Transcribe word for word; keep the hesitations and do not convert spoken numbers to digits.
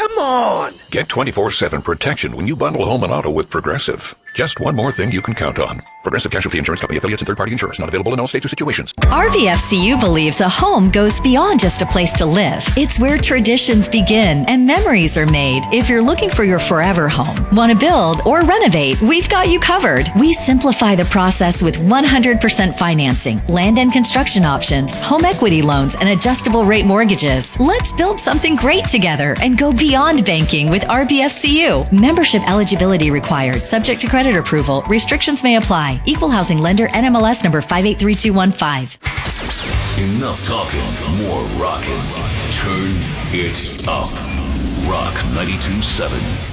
Come on! Get twenty-four seven protection when you bundle home and auto with Progressive. Just one more thing you can count on. Progressive Casualty Insurance Company affiliates and third-party insurers. Not available in all states or situations. R V F C U believes a home goes beyond just a place to live. It's where traditions begin and memories are made. If you're looking for your forever home, want to build or renovate, we've got you covered. We simplify the process with one hundred percent financing, land and construction options, home equity loans, and adjustable rate mortgages. Let's build something great together and go beyond banking with R B F C U. Membership eligibility required, subject to credit approval. Restrictions may apply. Equal housing lender N M L S number five eight three two one five. Enough talking, more rocking. Turn it up. Rock ninety-two point seven.